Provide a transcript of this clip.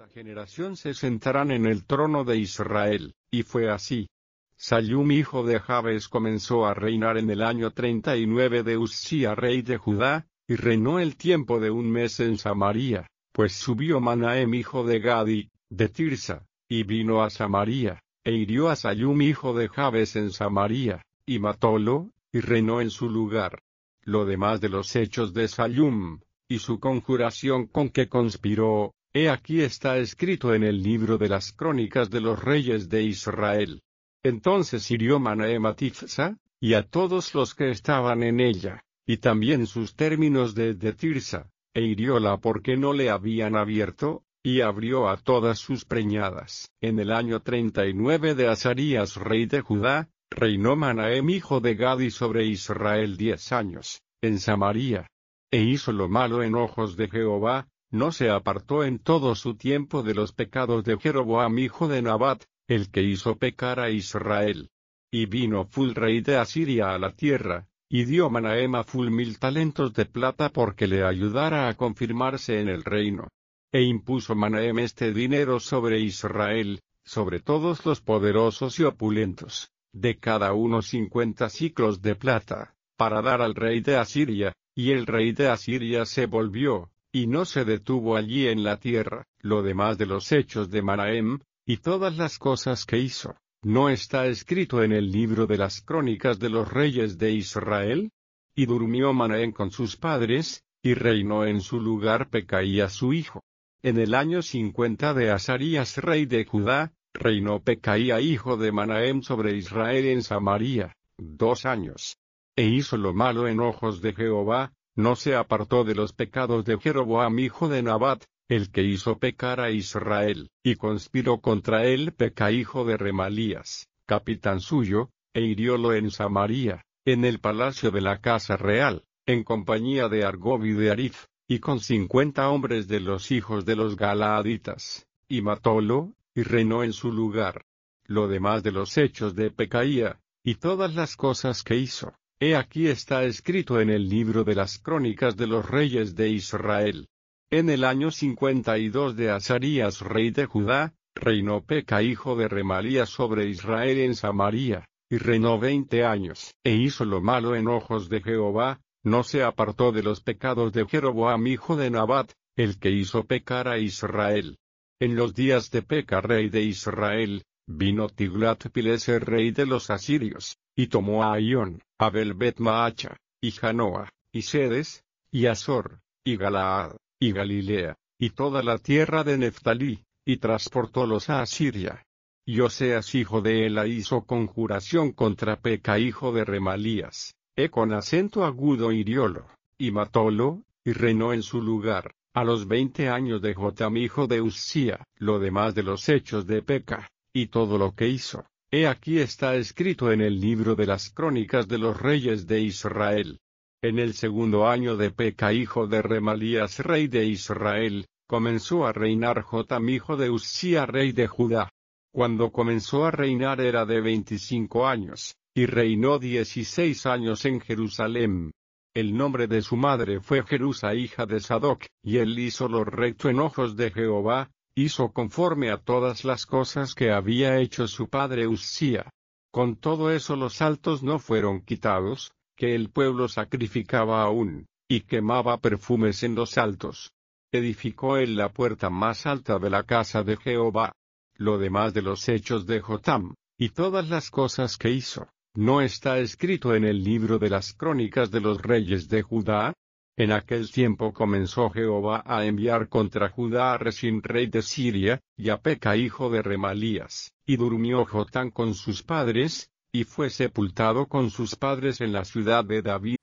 esta generación se sentarán en el trono de Israel. Y fue así. Sallum hijo de Jabes comenzó a reinar en el año 39 de Uzía rey de Judá, y reinó el tiempo de un mes en Samaria, pues subió Manahem hijo de Gadi, de Tirsa, y vino a Samaria, e hirió a Sallum hijo de Jabes en Samaria, y matólo, y reinó en su lugar. Lo demás de los hechos de Sallum, y su conjuración con que conspiró, he aquí está escrito en el libro de las crónicas de los reyes de Israel. Entonces hirió Manahem a Tifsa, y a todos los que estaban en ella, y también sus términos de Tirsa, e hirióla porque no le habían abierto, y abrió a todas sus preñadas. En el año 39 de Azarías rey de Judá, reinó Manahem hijo de Gadi sobre Israel 10 años, en Samaria. E hizo lo malo en ojos de Jehová, no se apartó en todo su tiempo de los pecados de Jeroboam hijo de Nabat, el que hizo pecar a Israel. Y vino Ful rey de Asiria a la tierra, y dio Manahem a Ful 1000 talentos de plata porque le ayudara a confirmarse en el reino. E impuso Manahem este dinero sobre Israel, sobre todos los poderosos y opulentos, de cada uno 50 siclos de plata, para dar al rey de Asiria, y el rey de Asiria se volvió, y no se detuvo allí en la tierra. Lo demás de los hechos de Manahem, y todas las cosas que hizo, ¿no está escrito en el libro de las crónicas de los reyes de Israel? Y durmió Manahem con sus padres, y reinó en su lugar Pecaías su hijo. En el año 50 de Azarías rey de Judá, reinó Pecaía hijo de Manahem sobre Israel en Samaria, 2 años. E hizo lo malo en ojos de Jehová, no se apartó de los pecados de Jeroboam hijo de Nabat, el que hizo pecar a Israel, y conspiró contra él Peca hijo de Remalías, capitán suyo, e hiriólo en Samaria, en el palacio de la casa real, en compañía de Argob y de Arif, y con 50 hombres de los hijos de los Galaaditas, y matólo, y reinó en su lugar. Lo demás de los hechos de Pecaía, y todas las cosas que hizo, he aquí está escrito en el libro de las crónicas de los reyes de Israel. En el año 52 de Azarías rey de Judá, reinó Peca hijo de Remalías sobre Israel en Samaria, y reinó 20 años. E hizo lo malo en ojos de Jehová, no se apartó de los pecados de Jeroboam hijo de Nabat, el que hizo pecar a Israel. En los días de Peca rey de Israel, vino Tiglat-Pileser rey de los asirios, y tomó a Aión, a Abel-Bet-Maacha, y Janoa, y Sedes, y Azor, y Galaad, y Galilea, y toda la tierra de Neftalí, y transportólos a Asiria. Y Oseas hijo de Ela hizo conjuración contra Peca hijo de Remalías, con acento agudo hiriólo, y matólo, y reinó en su lugar, a los 20 años de Jotam hijo de Uzía. Lo demás de los hechos de Peca, y todo lo que hizo, he aquí está escrito en el libro de las crónicas de los reyes de Israel. En el segundo año de Peca hijo de Remalías rey de Israel, comenzó a reinar Jotam hijo de Uzía rey de Judá. Cuando comenzó a reinar era de 25 años, y reinó 16 años en Jerusalén. El nombre de su madre fue Jerusa hija de Sadoc, y él hizo lo recto en ojos de Jehová, hizo conforme a todas las cosas que había hecho su padre Uzía. Con todo eso los altos no fueron quitados, que el pueblo sacrificaba aún, y quemaba perfumes en los altos. Edificó él la puerta más alta de la casa de Jehová. Lo demás de los hechos de Jotam, y todas las cosas que hizo, ¿no está escrito en el libro de las crónicas de los reyes de Judá? En aquel tiempo comenzó Jehová a enviar contra Judá a Resín rey de Siria, y a Peca hijo de Remalías, y durmió Jotam con sus padres, y fue sepultado con sus padres en la ciudad de David.